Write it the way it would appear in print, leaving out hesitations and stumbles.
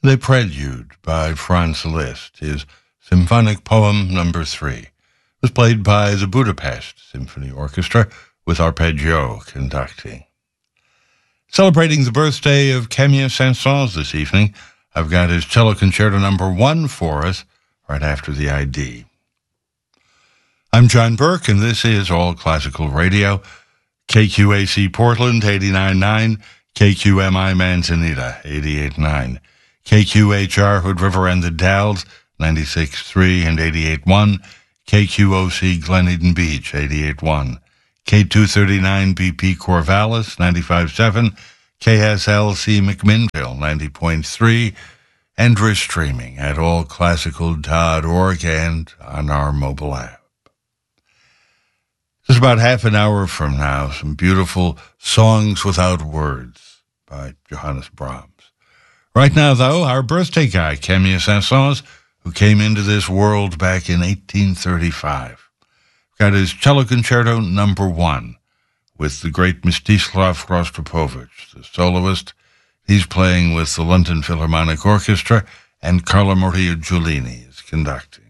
The Prelude by Franz Liszt, his symphonic poem number 3, was played by the Budapest Symphony Orchestra with arpeggio conducting. Celebrating the birthday of Camille Saint-Saëns this evening, I've got his cello concerto number 1 for us right after the ID. I'm John Burke, and this is All Classical Radio, KQAC Portland 89.9, KQMI Manzanita 88.9. KQHR Hood River and the Dalles, 96.3 and 88.1, KQOC Glen Eden Beach, 88.1, K239 BP Corvallis, 95.7, KSLC McMinnville, 90.3, and we're streaming at allclassical.org and on our mobile app. Just about half an hour from now, some beautiful Songs Without Words by Johannes Brahms. Right now, though, our birthday guy, Camille Saint-Saëns, who came into this world back in 1835. Got his cello concerto number 1 with the great Mstislav Rostropovich, the soloist. He's playing with the London Philharmonic Orchestra, and Carla Maria Giulini is conducting.